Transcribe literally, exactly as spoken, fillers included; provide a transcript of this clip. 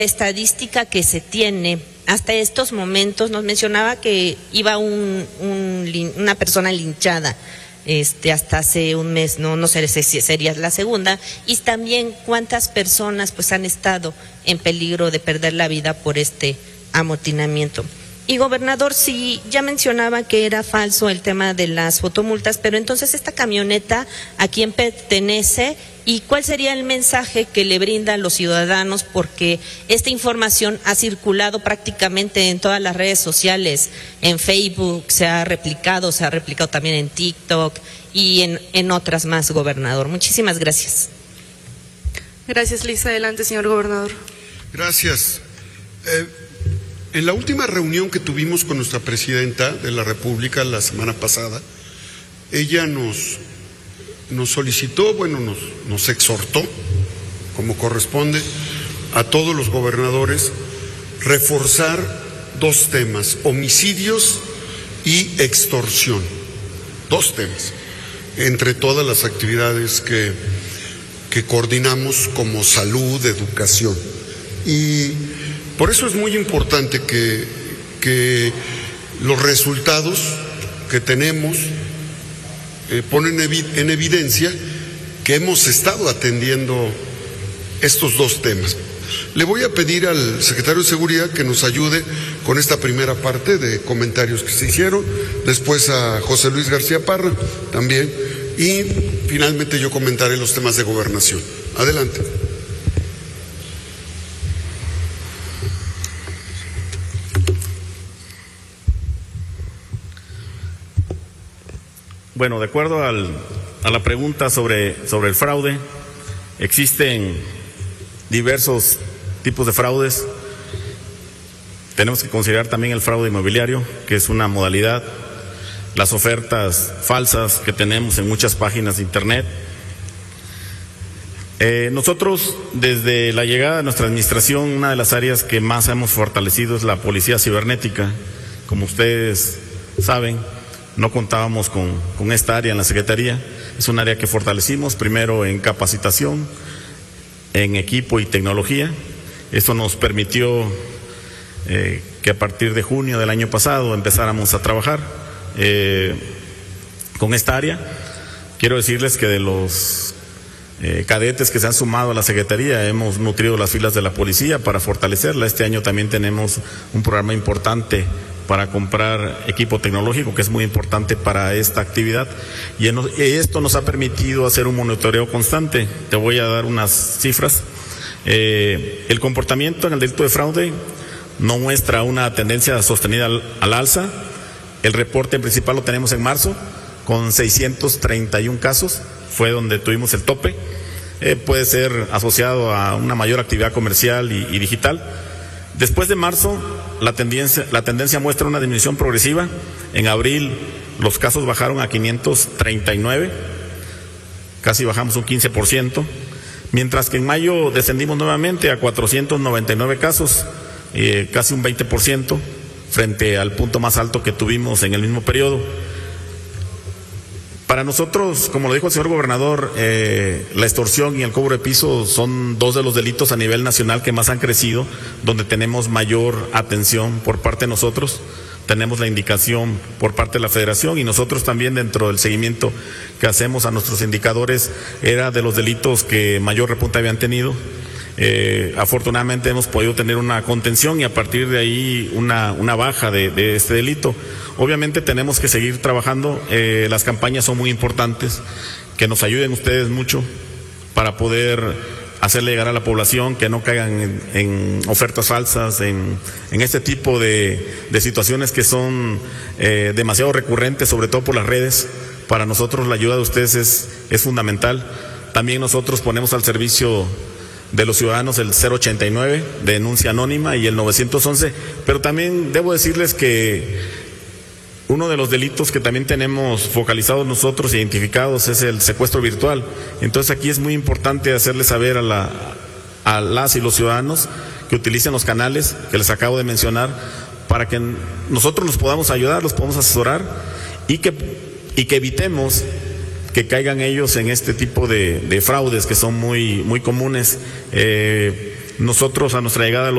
estadística que se tiene hasta estos momentos, nos mencionaba que iba un, un, una persona linchada este, hasta hace un mes, no, no sé si sería la segunda, y también cuántas personas pues han estado en peligro de perder la vida por este amotinamiento. Y gobernador, sí, ya mencionaba que era falso el tema de las fotomultas, pero entonces esta camioneta, ¿a quién pertenece? ¿Y cuál sería el mensaje que le brinda a los ciudadanos? Porque esta información ha circulado prácticamente en todas las redes sociales, en Facebook, se ha replicado, se ha replicado también en TikTok y en, en otras más, gobernador. Muchísimas gracias. Gracias, Lisa. Adelante, señor gobernador. Gracias. Eh, en la última reunión que tuvimos con nuestra presidenta de la República la semana pasada, ella nos... nos solicitó, bueno, nos, nos exhortó, como corresponde, a todos los gobernadores, reforzar dos temas, homicidios y extorsión, dos temas, entre todas las actividades que, que coordinamos como salud, educación. Y por eso es muy importante que, que los resultados que tenemos Eh, ponen en evidencia que hemos estado atendiendo estos dos temas. Le voy a pedir al secretario de Seguridad que nos ayude con esta primera parte de comentarios que se hicieron, después a José Luis García Parra también, y finalmente yo comentaré los temas de gobernación. Adelante. Bueno, de acuerdo al, a la pregunta sobre, sobre el fraude, existen diversos tipos de fraudes. Tenemos que considerar también el fraude inmobiliario, que es una modalidad, las ofertas falsas que tenemos en muchas páginas de internet. Eh, nosotros, desde la llegada de nuestra administración, una de las áreas que más hemos fortalecido es la policía cibernética. Como ustedes saben, no contábamos con, con esta área en la Secretaría. Es un área que fortalecimos primero en capacitación, en equipo y tecnología. Esto nos permitió eh, que a partir de junio del año pasado empezáramos a trabajar eh, con esta área. Quiero decirles que de los eh, cadetes que se han sumado a la Secretaría hemos nutrido las filas de la policía para fortalecerla. Este año también tenemos un programa importante para comprar equipo tecnológico, que es muy importante para esta actividad, y en, esto nos ha permitido hacer un monitoreo constante. Te voy a dar unas cifras. Eh, el comportamiento en el delito de fraude no muestra una tendencia sostenida al, al alza. El reporte principal lo tenemos en marzo, con seiscientos treinta y un casos, fue donde tuvimos el tope. Eh, puede ser asociado a una mayor actividad comercial y, y digital. Después de marzo, la tendencia, la tendencia muestra una disminución progresiva. En abril, los casos bajaron a quinientos treinta y nueve, casi bajamos un quince por ciento, mientras que en mayo descendimos nuevamente a cuatrocientos noventa y nueve casos, eh, casi un veinte por ciento, frente al punto más alto que tuvimos en el mismo periodo. Para nosotros, como lo dijo el señor gobernador, eh, la extorsión y el cobro de piso son dos de los delitos a nivel nacional que más han crecido, donde tenemos mayor atención por parte de nosotros. Tenemos la indicación por parte de la Federación, y nosotros también, dentro del seguimiento que hacemos a nuestros indicadores, era de los delitos que mayor repunte habían tenido. Eh, afortunadamente hemos podido tener una contención y a partir de ahí una, una baja de, de este delito. Obviamente tenemos que seguir trabajando, eh, las campañas son muy importantes, que nos ayuden ustedes mucho para poder hacerle llegar a la población, que no caigan en, en ofertas falsas, en, en este tipo de, de situaciones que son eh, demasiado recurrentes, sobre todo por las redes. Para nosotros la ayuda de ustedes es, es fundamental. También nosotros ponemos al servicio de los ciudadanos el cero ochenta y nueve, de denuncia anónima, y el novecientos once, pero también debo decirles que uno de los delitos que también tenemos focalizados nosotros, identificados, es el secuestro virtual. Entonces aquí es muy importante hacerles saber a, la, a las y los ciudadanos que utilicen los canales que les acabo de mencionar, para que nosotros los podamos ayudar, los podamos asesorar, y que, y que evitemos que caigan ellos en este tipo de, de fraudes que son muy, muy comunes. Eh, nosotros a nuestra llegada